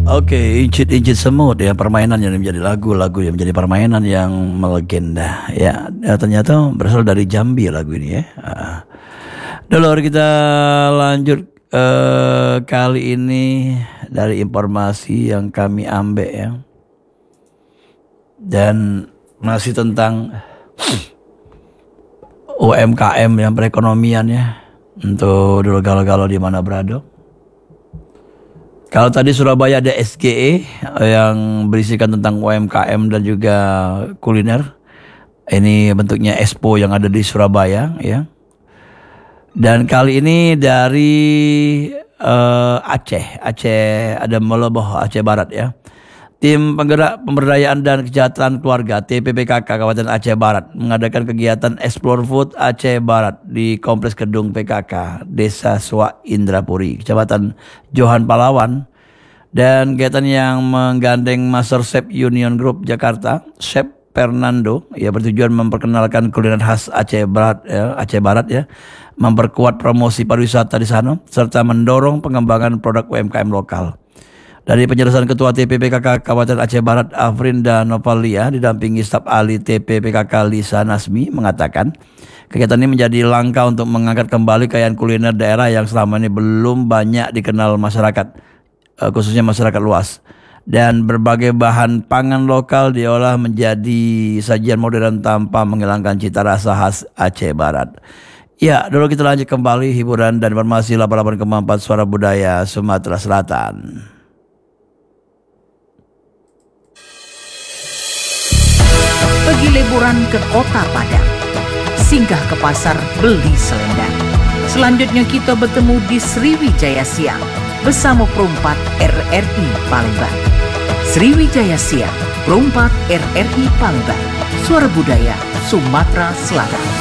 Oke, incit-incit semut ya, permainan yang menjadi lagu-lagu yang menjadi permainan yang melegenda ya. Ternyata berasal dari Jambi lagu ini ya. Dulu kita lanjut kali ini dari informasi yang kami ambil ya. Dan masih tentang UMKM yang perekonomian ya. Untuk dulu galau-galau di mana berada. Kalau tadi Surabaya ada SGE yang berisikan tentang UMKM dan juga kuliner. Ini bentuknya Expo yang ada di Surabaya ya. Dan kali ini dari Aceh ada Meloboh Aceh Barat ya. Tim Penggerak Pemberdayaan dan Kesejahteraan Keluarga TPPKK Kabupaten Aceh Barat mengadakan kegiatan Explore Food Aceh Barat di Kompleks Gedung PKK Desa Suak Indrapuri, Kecamatan Johan Palawan. Dan kegiatan yang menggandeng Master Chef Union Group Jakarta, Chef Fernando, ya bertujuan memperkenalkan kuliner khas Aceh Barat ya, memperkuat promosi pariwisata di sana serta mendorong pengembangan produk UMKM lokal. Dari penjelasan Ketua TPPKK Kabupaten Aceh Barat Afrinda Novalia didampingi staf ahli TPPKK Lisa Nasmi mengatakan kegiatan ini menjadi langkah untuk mengangkat kembali kekayaan kuliner daerah yang selama ini belum banyak dikenal masyarakat, khususnya masyarakat luas. Dan berbagai bahan pangan lokal diolah menjadi sajian modern tanpa menghilangkan cita rasa khas Aceh Barat. Ya, dulu kita lanjut kembali hiburan dan informasi 88,4 Suara Budaya Sumatera Selatan. Pergi liburan ke Kota Padang, singgah ke pasar beli selendang. Selanjutnya kita bertemu di Sriwijaya Siang bersama Perumpat RRI Palembang. Sriwijaya Siang, Perumpat RRI Palembang, Suara Budaya Sumatera Selatan.